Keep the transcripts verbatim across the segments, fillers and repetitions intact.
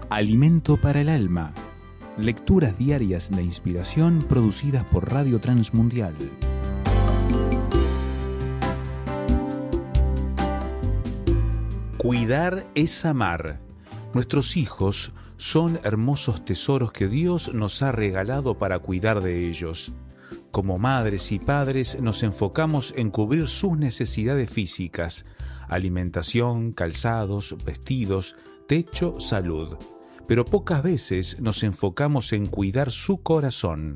Alimento para el alma. Lecturas diarias de inspiración producidas por Radio Transmundial. Cuidar es amar. Nuestros hijos son hermosos tesoros que Dios nos ha regalado para cuidar de ellos. Como madres y padres nos enfocamos en cubrir sus necesidades físicas: alimentación, calzados, vestidos, techo, salud. Pero pocas veces nos enfocamos en cuidar su corazón.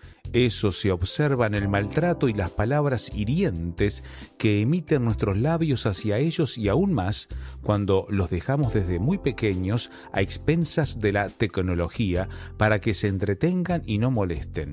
Eso se observa en el maltrato y las palabras hirientes que emiten nuestros labios hacia ellos, y aún más cuando los dejamos desde muy pequeños a expensas de la tecnología para que se entretengan y no molesten.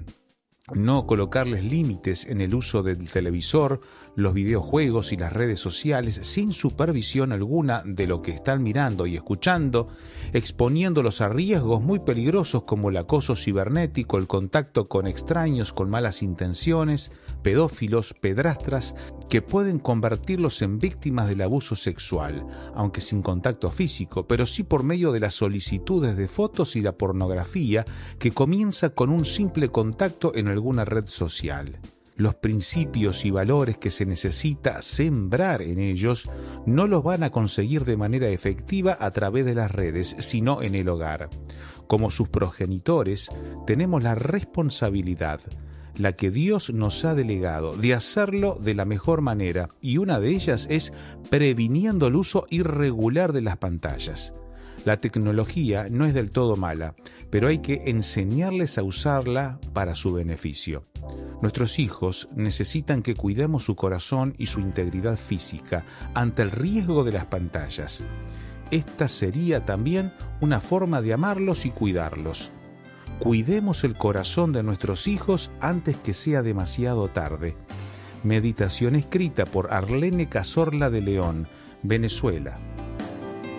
No colocarles límites en el uso del televisor, los videojuegos y las redes sociales sin supervisión alguna de lo que están mirando y escuchando, exponiéndolos a riesgos muy peligrosos como el acoso cibernético, el contacto con extraños con malas intenciones, pedófilos, pedrastras, que pueden convertirlos en víctimas del abuso sexual, aunque sin contacto físico, pero sí por medio de las solicitudes de fotos y la pornografía, que comienza con un simple contacto en alguna red social. Los principios y valores que se necesita sembrar en ellos no los van a conseguir de manera efectiva a través de las redes, sino en el hogar. Como sus progenitores, tenemos la responsabilidad, la que Dios nos ha delegado, de hacerlo de la mejor manera, y una de ellas es previniendo el uso irregular de las pantallas. La tecnología no es del todo mala, pero hay que enseñarles a usarla para su beneficio. Nuestros hijos necesitan que cuidemos su corazón y su integridad física ante el riesgo de las pantallas. Esta sería también una forma de amarlos y cuidarlos. Cuidemos el corazón de nuestros hijos antes que sea demasiado tarde. Meditación escrita por Arlene Cazorla de León, Venezuela.